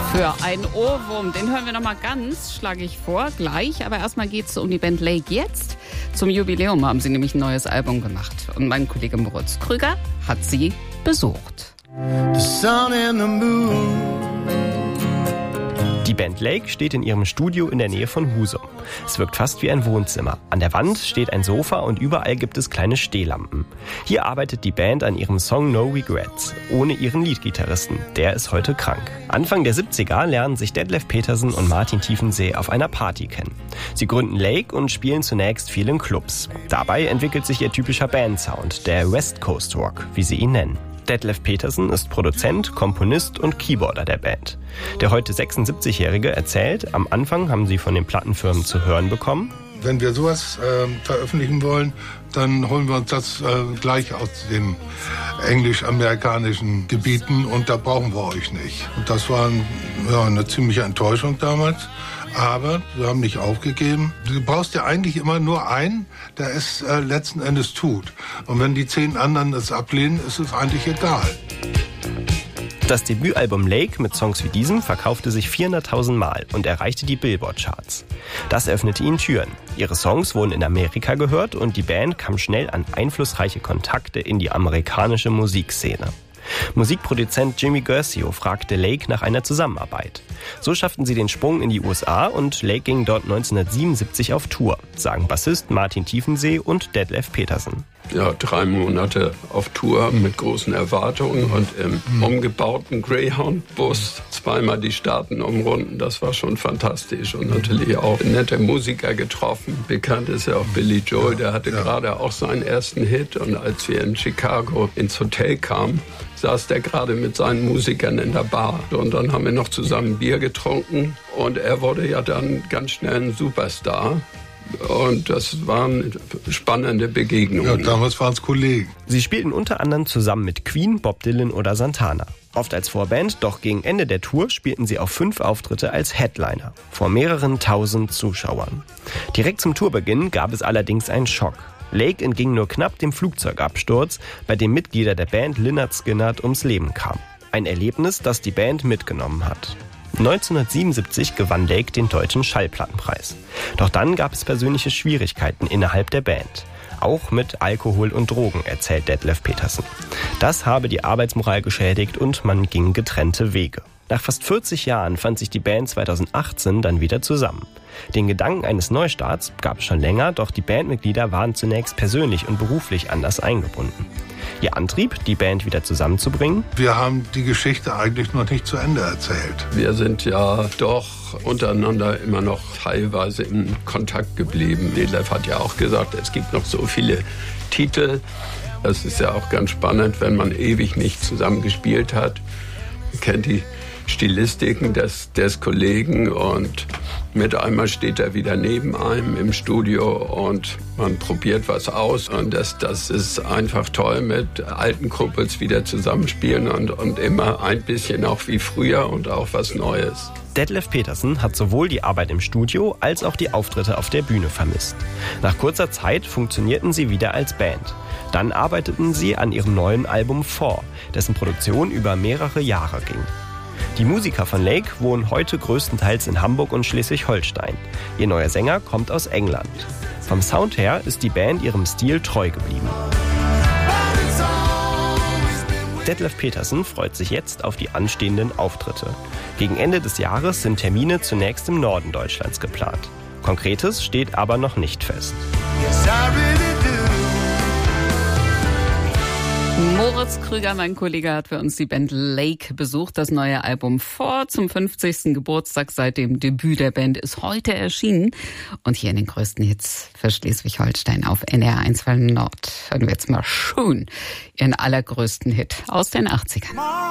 Für einen Ohrwurm, den hören wir noch mal ganz, schlage ich vor, gleich. Aber erstmal geht es um die Band Lake jetzt. Zum Jubiläum haben sie nämlich ein neues Album gemacht. Und mein Kollege Moritz Krüger hat sie besucht. The sun and the moon. Die Band Lake steht in ihrem Studio in der Nähe von Husum. Es wirkt fast wie ein Wohnzimmer. An der Wand steht ein Sofa und überall gibt es kleine Stehlampen. Hier arbeitet die Band an ihrem Song No Regrets, ohne ihren Leadgitarristen. Der ist heute krank. Anfang der 70er lernen sich Detlef Petersen und Martin Tiefensee auf einer Party kennen. Sie gründen Lake und spielen zunächst viel in Clubs. Dabei entwickelt sich ihr typischer Bandsound, der West Coast Rock, wie sie ihn nennen. Detlef Petersen ist Produzent, Komponist und Keyboarder der Band. Der heute 76-Jährige erzählt, am Anfang haben sie von den Plattenfirmen zu hören bekommen: Wenn wir sowas veröffentlichen wollen, dann holen wir uns das gleich aus den englisch-amerikanischen Gebieten und da brauchen wir euch nicht. Und das war eine ziemliche Enttäuschung damals. Aber wir haben nicht aufgegeben. Du brauchst ja eigentlich immer nur einen, der es letzten Endes tut. Und wenn die 10 anderen es ablehnen, ist es eigentlich egal. Das Debütalbum Lake mit Songs wie diesem verkaufte sich 400.000 Mal und erreichte die Billboard-Charts. Das öffnete ihnen Türen. Ihre Songs wurden in Amerika gehört und die Band kam schnell an einflussreiche Kontakte in die amerikanische Musikszene. Musikproduzent Jimmy Guercio fragte Lake nach einer Zusammenarbeit. So schafften sie den Sprung in die USA und Lake ging dort 1977 auf Tour, sagen Bassist Martin Tiefensee und Detlef Petersen. Ja, 3 Monate auf Tour mit großen Erwartungen und im umgebauten Greyhound-Bus 2-mal die Staaten umrunden. Das war schon fantastisch und natürlich auch nette Musiker getroffen. Bekannt ist ja auch Billy Joel, der hatte gerade auch seinen ersten Hit. Und als wir in Chicago ins Hotel kamen, saß der gerade mit seinen Musikern in der Bar. Und dann haben wir noch zusammen Bier getrunken und er wurde ja dann ganz schnell ein Superstar. Und das waren spannende Begegnungen. Ja, damals waren es Kollegen. Sie spielten unter anderem zusammen mit Queen, Bob Dylan oder Santana. Oft als Vorband, doch gegen Ende der Tour spielten sie auf 5 Auftritte als Headliner vor mehreren 1000 Zuschauern. Direkt zum Tourbeginn gab es allerdings einen Schock. Lake entging nur knapp dem Flugzeugabsturz, bei dem Mitglieder der Band Lynyrd Skynyrd ums Leben kamen. Ein Erlebnis, das die Band mitgenommen hat. 1977 gewann Lake den Deutschen Schallplattenpreis. Doch dann gab es persönliche Schwierigkeiten innerhalb der Band. Auch mit Alkohol und Drogen, erzählt Detlef Petersen. Das habe die Arbeitsmoral geschädigt und man ging getrennte Wege. Nach fast 40 Jahren fand sich die Band 2018 dann wieder zusammen. Den Gedanken eines Neustarts gab es schon länger, doch die Bandmitglieder waren zunächst persönlich und beruflich anders eingebunden. Ihr Antrieb, die Band wieder zusammenzubringen? Wir haben die Geschichte eigentlich noch nicht zu Ende erzählt. Wir sind ja doch untereinander immer noch teilweise in Kontakt geblieben. Detlef hat ja auch gesagt, es gibt noch so viele Titel. Das ist ja auch ganz spannend, wenn man ewig nicht zusammen gespielt hat. Man kennt die Stilistiken des Kollegen und mit einmal steht er wieder neben einem im Studio und man probiert was aus. Und das ist einfach toll, mit alten Kumpels wieder zusammenspielen und immer ein bisschen auch wie früher und auch was Neues. Detlef Petersen hat sowohl die Arbeit im Studio als auch die Auftritte auf der Bühne vermisst. Nach kurzer Zeit funktionierten sie wieder als Band. Dann arbeiteten sie an ihrem neuen Album 4, dessen Produktion über mehrere Jahre ging. Die Musiker von Lake wohnen heute größtenteils in Hamburg und Schleswig-Holstein. Ihr neuer Sänger kommt aus England. Vom Sound her ist die Band ihrem Stil treu geblieben. Detlef Petersen freut sich jetzt auf die anstehenden Auftritte. Gegen Ende des Jahres sind Termine zunächst im Norden Deutschlands geplant. Konkretes steht aber noch nicht fest. Moritz Krüger, mein Kollege, hat für uns die Band Lake besucht. Das neue Album 4 zum 50. Geburtstag seit dem Debüt der Band ist heute erschienen. Und hier in den größten Hits für Schleswig-Holstein auf NR1 Welle Nord hören wir jetzt mal schön ihren allergrößten Hit aus den 80ern.